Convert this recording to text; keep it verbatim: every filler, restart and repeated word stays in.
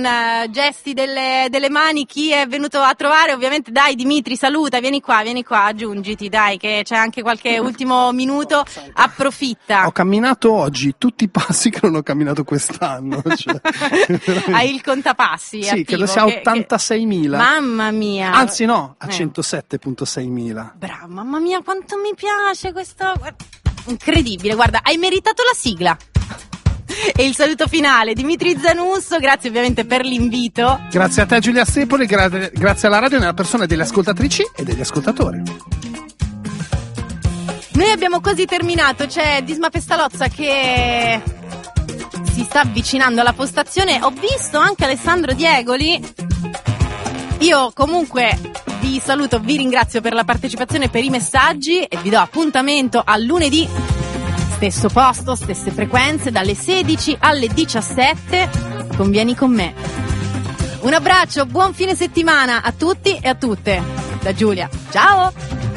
Uh, gesti delle, delle mani, chi è venuto a trovare, ovviamente dai Dimitri, saluta, vieni qua, vieni qua, aggiungiti, dai che c'è anche qualche ultimo minuto, approfitta. Ho camminato oggi tutti i passi che non ho camminato quest'anno, cioè, hai il contapassi sì, attivo, credo sia ottantaseimila, che... mamma mia, anzi no, a eh. centosette virgola seimila. Bravo, mamma mia quanto mi piace questo, incredibile, guarda, hai meritato la sigla. E il saluto finale, Dimitri Zanusso, grazie ovviamente per l'invito. Grazie a te Giulia Stepoli, gra- grazie alla radio nella persona delle ascoltatrici e degli ascoltatori. Noi abbiamo quasi terminato, c'è Disma Pestalozza che si sta avvicinando alla postazione, ho visto anche Alessandro Diegoli. Io comunque vi saluto, vi ringrazio per la partecipazione, per i messaggi e vi do appuntamento a lunedì. Stesso posto, stesse frequenze, dalle sedici alle diciassette, convieni con me. Un abbraccio, buon fine settimana a tutti e a tutte. Da Giulia, ciao!